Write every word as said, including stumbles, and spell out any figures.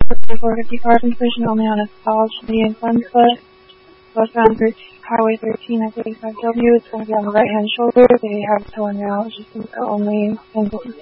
four fifty cars in position only on a stalled Indian front foot. Westbound through Highway thirteen at thirty-five W. It's going to be on the right-hand shoulder. They have towing now. It's just only in